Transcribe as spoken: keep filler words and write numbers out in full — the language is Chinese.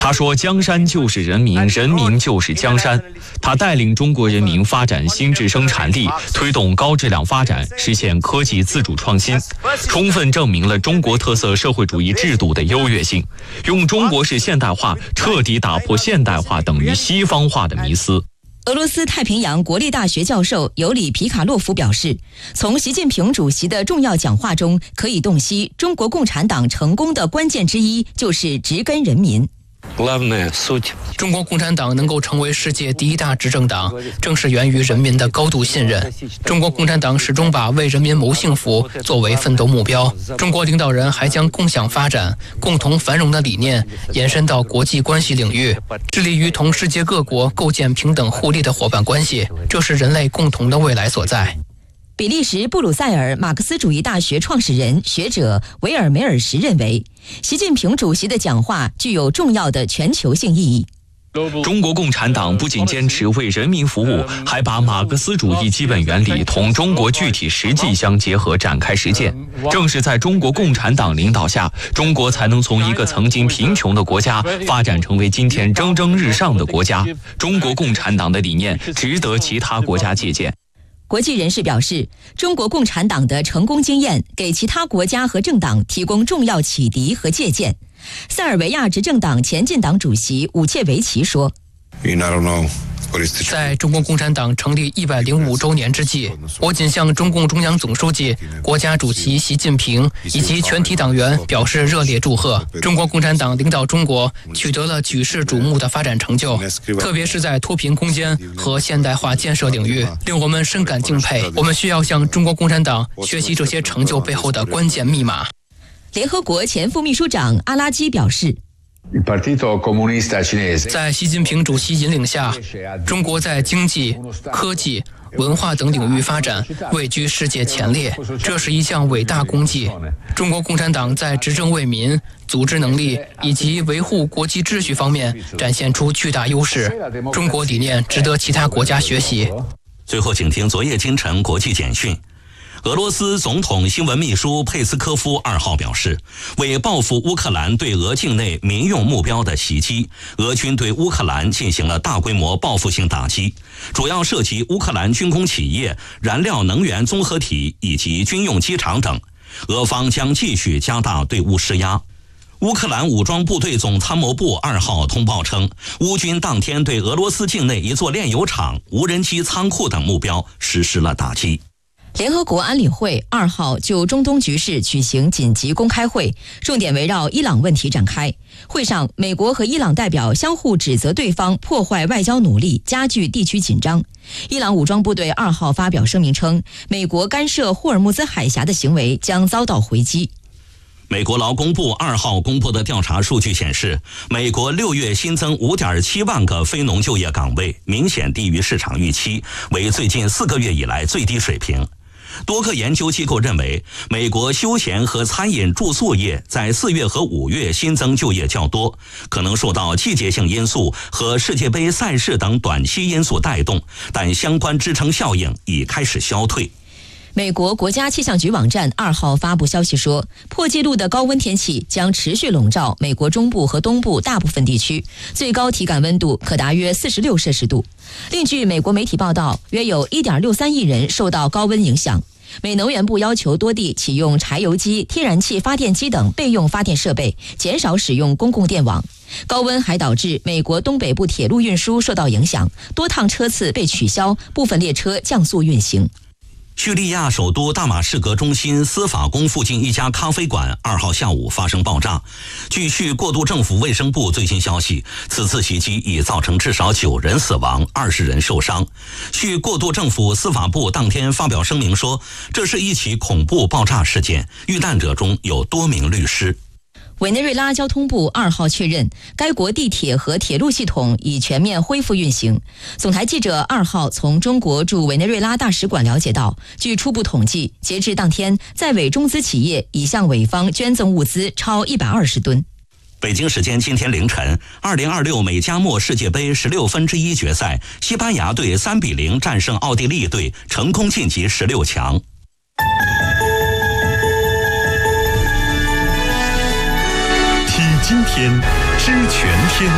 他说：“江山就是人民，人民就是江山。”他带领中国人民发展新质生产力，推动高质量发展，实现科技自主创新，充分证明了中国特色社会主义制度的优越性，用中国式现代化彻底打破现代化等于西方化的迷思。 俄罗斯太平洋国立大学教授尤里皮卡洛夫表示，从习近平主席的重要讲话中可以洞悉，中国共产党成功的关键之一就是植根人民。 中国共产党能够成为世界第一大执政党，正是源于人民的高度信任。中国共产党始终把为人民谋幸福作为奋斗目标。中国领导人还将共享发展、共同繁荣的理念延伸到国际关系领域，致力于同世界各国构建平等互利的伙伴关系，这是人类共同的未来所在。 比利时布鲁塞尔马克思主义大学创始人学者维尔梅尔什认为，习近平主席的讲话具有重要的全球性意义。 中国共产党不仅坚持为人民服务，还把马克思主义基本原理同中国具体实际相结合展开实践。正是在中国共产党领导下，中国才能从一个曾经贫穷的国家发展成为今天蒸蒸日上的国家。中国共产党的理念值得其他国家借鉴。 国际人士表示，中国共产党的成功经验给其他国家和政党提供重要启迪和借鉴。塞尔维亚执政党前进党主席武切维奇说， 在中国共产党成立一百零五周年之际，我谨向中共中央总书记、国家主席习近平以及全体党员表示热烈祝贺。中国共产党领导中国取得了举世瞩目的发展成就，特别是在脱贫攻坚和现代化建设领域，令我们深感敬佩。我们需要向中国共产党学习这些成就背后的关键密码。 联合国前副秘书长阿拉基表示， 在习近平主席引领下，中国在经济、科技、文化等领域发展位居世界前列，这是一项伟大功绩。中国共产党在执政为民、组织能力以及维护国际秩序方面展现出巨大优势，中国理念值得其他国家学习。 最后，请听昨夜今晨国际简讯。俄罗斯总统新闻秘书佩斯科夫二号表示，为报复乌克兰对俄境内民用目标的袭击，俄军对乌克兰进行了大规模报复性打击，主要涉及乌克兰军工企业、燃料能源综合体以及军用机场等。俄方将继续加大对乌施压。乌克兰武装部队总参谋部二号通报称，乌军当天对俄罗斯境内一座炼油厂、无人机仓库等目标实施了打击。 联合国安理会二号就中东局势举行紧急公开会，重点围绕伊朗问题展开。会上，美国和伊朗代表相互指责对方破坏外交努力，加剧地区紧张。伊朗武装部队二号发表声明称，美国干涉霍尔木兹海峡的行为将遭到回击。 美国劳工部二号公布的调查数据显示，美国六月新增 五点七万个非农就业岗位，明显低于市场预期，为最近四个月以来最低水平。多个研究机构认为，美国休闲和餐饮住宿业在四月和五月新增就业较多，可能受到季节性因素和世界杯赛事等短期因素带动，但相关支撑效应已开始消退。 美国国家气象局网站二号发布消息说，破纪录的高温天气将持续笼罩美国中部和东部大部分地区，最高体感温度可达约四十六摄氏度。另据美国媒体报道，约有 一点六三亿人受到高温影响。美能源部要求多地启用柴油机、天然气发电机等备用发电设备，减少使用公共电网。高温还导致美国东北部铁路运输受到影响，多趟车次被取消，部分列车降速运行。 叙利亚首都大马士革中心司法宫附近一家咖啡馆二号下午发生爆炸。据叙过渡政府卫生部最新消息，此次袭击已造成至少九人死亡，二十人受伤。叙过渡政府司法部当天发表声明说，这是一起恐怖爆炸事件，遇难者中有多名律师。 委内瑞拉交通部二号确认，该国地铁和铁路系统已全面恢复运行。总台记者二号从中国驻委内瑞拉大使馆了解到，据初步统计，截至当天，在委中资企业已向委方捐赠物资超一百二十吨。 北京时间今天凌晨，二零二六美加墨世界杯十六分之一决赛，西班牙队三比零战胜奥地利队，成功晋级十六强。 听今天，知全天。